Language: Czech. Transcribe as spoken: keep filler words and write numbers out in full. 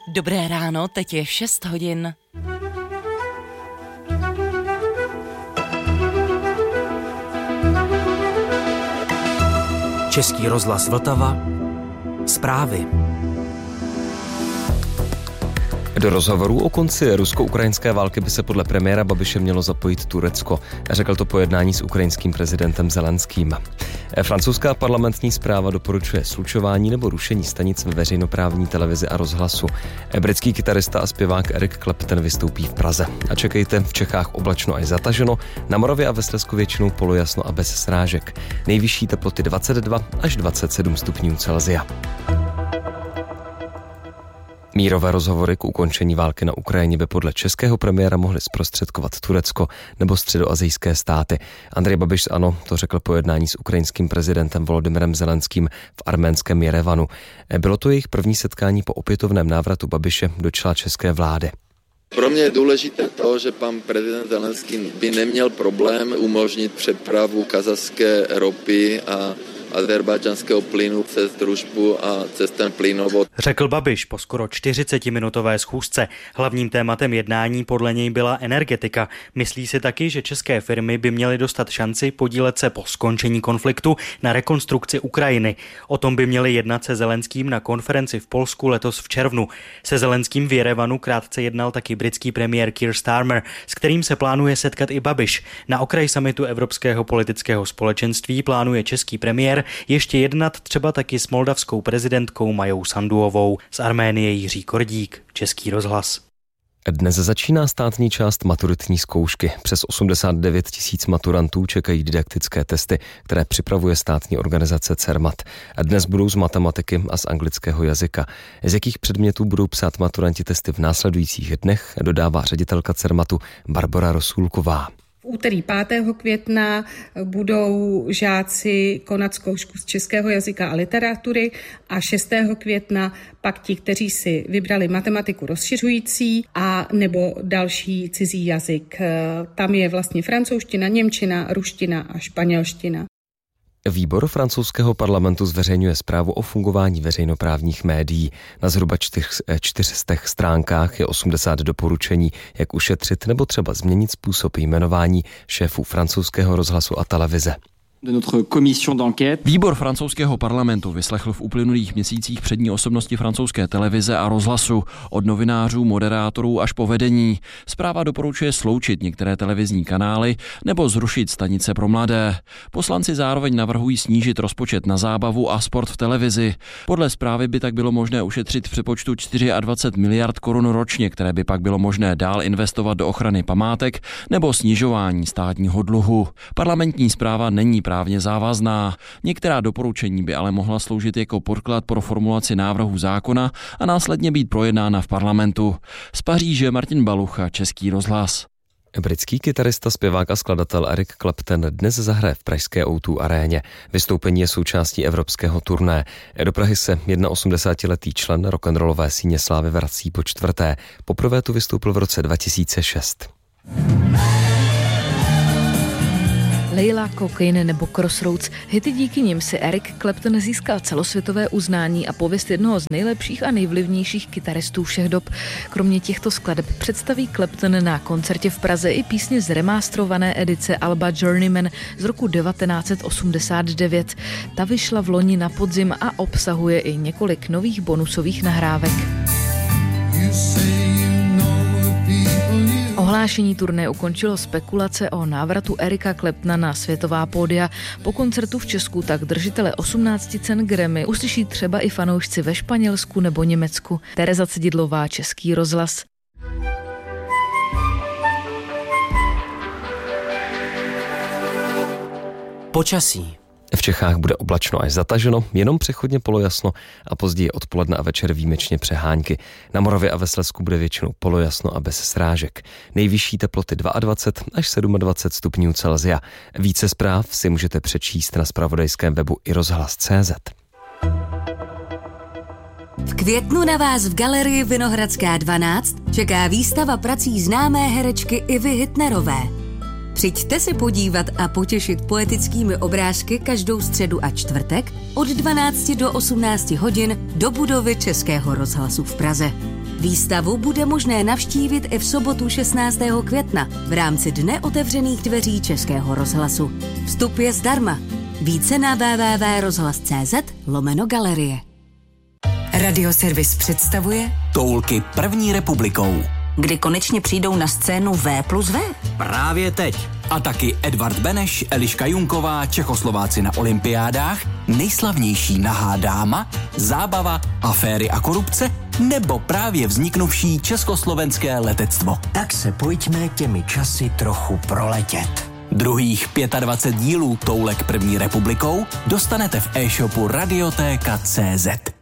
Dobré ráno, teď je šest hodin. Český rozhlas Vltava. Zprávy. Do rozhovorů o konci rusko-ukrajinské války by se podle premiéra Babiše mělo zapojit Turecko. Řekl to po jednání s ukrajinským prezidentem Zelenským. Francouzská parlamentní správa doporučuje slučování nebo rušení stanic ve veřejnoprávní televizi a rozhlasu. Britský kytarista a zpěvák Eric Clapton vystoupí v Praze. A čekejte, v Čechách oblačno až zataženo, na Moravě a ve Slezsku většinou polojasno a bez srážek. Nejvyšší teploty dvacet dva až dvacet sedm stupňů Celsia. Mírové rozhovory k ukončení války na Ukrajině by podle českého premiéra mohly zprostředkovat Turecko nebo středoasijské státy. Andrej Babiš z ANO to řekl po jednání s ukrajinským prezidentem Volodymyrem Zelenským v arménském Jerevanu. Bylo to jejich první setkání po opětovném návratu Babiše do čela české vlády. Pro mě je důležité to, že pan prezident Zelenský by neměl problém umožnit přepravu kazašské ropy a azerbajdžanského plynu přes družbu a přes ten plynovod. Řekl Babiš po skoro čtyřicetiminutové schůzce. Hlavním tématem jednání podle něj byla energetika. Myslí si taky, že české firmy by měly dostat šanci podílet se po skončení konfliktu na rekonstrukci Ukrajiny. O tom by měli jednat se Zelenským na konferenci v Polsku letos v červnu. Se Zelenským v Jerevanu krátce jednal taky britský premiér Keir Starmer, s kterým se plánuje setkat i Babiš. Na okraji summitu Evropského politického společenství plánuje český premiér ještě jednat třeba taky s moldavskou prezidentkou Majou Sanduovou. Z Arménie Jiří Kordík, Český rozhlas. Dnes začíná státní část maturitní zkoušky. Přes osmdesát devět tisíc maturantů čekají didaktické testy, které připravuje státní organizace Cermat. Dnes budou z matematiky a z anglického jazyka. Z jakých předmětů budou psát maturanti testy v následujících dnech, dodává ředitelka Cermatu Barbora Rosůlková. V úterý pátého května budou žáci konat zkoušku z českého jazyka a literatury a šestého května pak ti, kteří si vybrali matematiku rozšiřující a nebo další cizí jazyk. Tam je vlastně francouzština, němčina, ruština a španělština. Výbor francouzského parlamentu zveřejňuje zprávu o fungování veřejnoprávních médií. Na zhruba čtyřstech stránkách je osmdesát doporučení, jak ušetřit nebo třeba změnit způsob jmenování šéfů francouzského rozhlasu a televize. Výbor francouzského parlamentu vyslechl v uplynulých měsících přední osobnosti francouzské televize a rozhlasu, od novinářů, moderátorů až po vedení. Zpráva doporučuje sloučit některé televizní kanály nebo zrušit stanice pro mladé. Poslanci zároveň navrhují snížit rozpočet na zábavu a sport v televizi. Podle zprávy by tak bylo možné ušetřit v přepočtu dvacet čtyři miliard korun ročně, které by pak bylo možné dál investovat do ochrany památek nebo snižování státního dluhu. Parlamentní zpráva není právně závazná. Některá doporučení by ale mohla sloužit jako podklad pro formulaci návrhu zákona a následně být projednána v parlamentu. Z Paříže Martin Balucha, Český rozhlas. Britský kytarista, zpěvák a skladatel Eric Clapton dnes zahraje v pražské ó dva aréně. Vystoupení je součástí evropského turné. Do Prahy se osmdesátiletý člen rock'n'rollové síně slávy vrací po čtvrté. Poprvé tu vystoupil v roce dva tisíce šest. Layla, Cocaine nebo Crossroads. Hity, díky nim si Eric Clapton získal celosvětové uznání a pověst jednoho z nejlepších a nejvlivnějších kytaristů všech dob. Kromě těchto skladeb představí Clapton na koncertě v Praze i písně z remastrované edice alba Journeyman z roku devatenáct set osmdesát devět. Ta vyšla v loni na podzim a obsahuje i několik nových bonusových nahrávek. Ohlášení turné ukončilo spekulace o návratu Erika Claptona na světová pódia. Po koncertu v Česku tak držitele osmnácti cen Grammy uslyší třeba i fanoušci ve Španělsku nebo Německu. Tereza Cedidlová, Český rozhlas. Počasí. V Čechách bude oblačno až zataženo, jenom přechodně polojasno a později odpoledne a večer výjimečně přehánky. Na Moravě a ve Slezsku bude většinou polojasno a bez srážek. Nejvyšší teploty dvacet dva až dvacet sedm stupňů Celsia. Více zpráv si můžete přečíst na zpravodajském webu i rozhlas tečka cé zet. V květnu na vás v galerii Vinohradská dvanáct čeká výstava prací známé herečky Ivy Hitnerové. Přijďte se podívat a potěšit poetickými obrázky každou středu a čtvrtek od dvanácti do osmnácti hodin do budovy Českého rozhlasu v Praze. Výstavu bude možné navštívit i v sobotu šestnáctého května v rámci Dne otevřených dveří Českého rozhlasu. Vstup je zdarma. Více na w w w tečka rozhlas tečka c z lomeno galerie. Radioservis představuje Toulky první republikou. Kdy konečně přijdou na scénu V plus V? Právě teď. A taky Edvard Beneš, Eliška Junková, Čechoslováci na olympiádách, nejslavnější nahá dáma, zábava, aféry a korupce, nebo právě vzniknuvší československé letectvo. Tak se pojďme těmi časy trochu proletět. Druhých dvacet pět dílů Toulek první republikou dostanete v e-shopu radiotéka tečka cé zet.